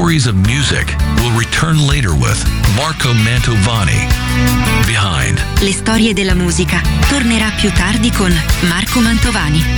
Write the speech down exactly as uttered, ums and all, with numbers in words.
Stories of Music will return later with Marco Mantovani. Behind. Le storie della musica tornerà più tardi con Marco Mantovani.